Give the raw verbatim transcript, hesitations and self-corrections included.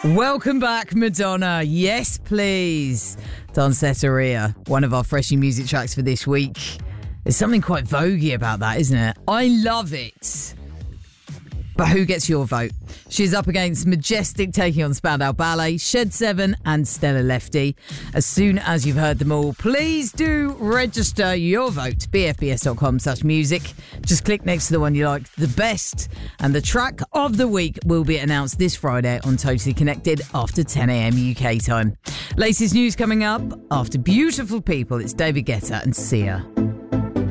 Welcome back, Madonna. Yes, please. Danceteria, one of our Freshie music tracks for this week. There's something quite voguey about that, isn't it? I love it. But who gets your vote? She's up against Majestic taking on Spandau Ballet, Shed seven and Stella Lefty. As soon as you've heard them all, please do register your vote. b f b s dot com slash music. Just click next to the one you like the best. And the track of the week will be announced this Friday on Totally Connected after ten a.m. U K time. Latest news coming up after Beautiful People. It's David Guetta and Sia.